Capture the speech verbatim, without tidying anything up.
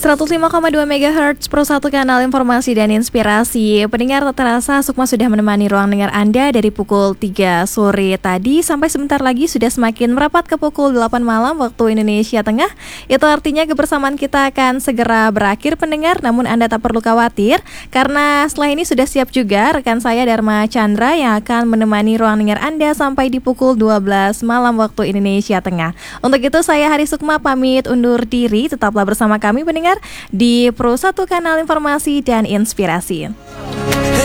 seratus lima koma dua megahertz Pro satu Kanal Informasi dan Inspirasi. Pendengar, tak terasa Sukma sudah menemani ruang dengar Anda dari pukul tiga sore tadi sampai sebentar lagi sudah semakin merapat ke pukul delapan malam waktu Indonesia Tengah. Itu artinya kebersamaan kita akan segera berakhir, pendengar. Namun Anda tak perlu khawatir karena setelah ini sudah siap juga rekan saya Dharma Chandra yang akan menemani ruang dengar Anda sampai di pukul dua belas malam waktu Indonesia Tengah. Untuk itu saya Hari Sukma pamit undur diri. Tetaplah bersama kami pendengar di Pro satu Kanal Informasi dan Inspirasi.